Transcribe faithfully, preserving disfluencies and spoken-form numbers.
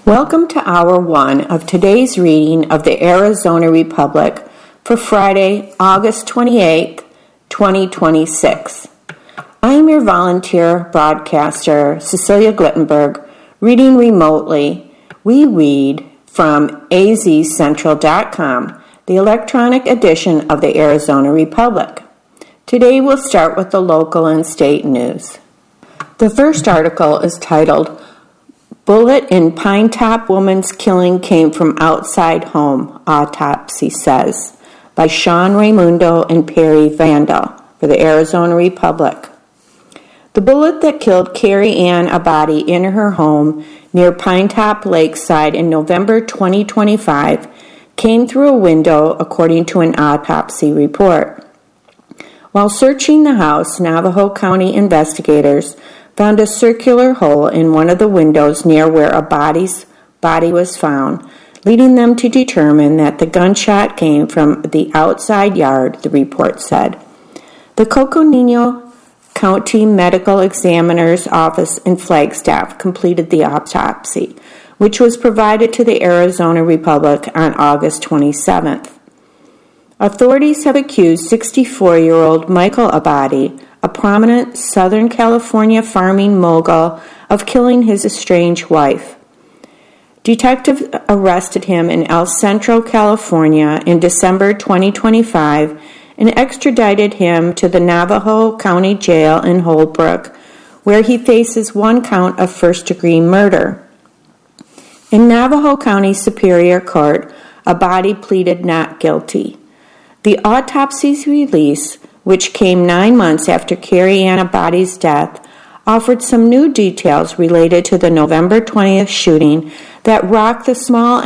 Welcome to Hour one of today's reading of the Arizona Republic for Friday, August twenty-eighth, twenty twenty-six. I am your volunteer broadcaster, Cecilia Glittenberg, reading remotely. We read from A Z Central dot com, the electronic edition of the Arizona Republic. Today we'll start with the local and state news. The first article is titled, Bullet in Pinetop Woman's Killing Came from Outside Home, Autopsy Says, by Sean Raimundo and Perry Vandal for the Arizona Republic. The bullet that killed Carrie Ann Abadi in her home near Pinetop Lakeside in November twenty twenty-five came through a window, according to an autopsy report. While searching the house, Navajo County investigators found a circular hole in one of the windows near where Abadi's body was found, leading them to determine that the gunshot came from the outside yard, the report said. The Coconino County Medical Examiner's Office in Flagstaff completed the autopsy, which was provided to the Arizona Republic on August twenty-seventh. Authorities have accused sixty-four-year-old Michael Abadi, a prominent Southern California farming mogul, of killing his estranged wife. Detectives arrested him in El Centro, California in December twenty twenty-five and extradited him to the Navajo County Jail in Holbrook, where he faces one count of first-degree murder. In Navajo County Superior Court, Abadi pleaded not guilty. The autopsy's release, which came nine months after Carrie Ann Abadi's death, offered some new details related to the November twentieth shooting that rocked the small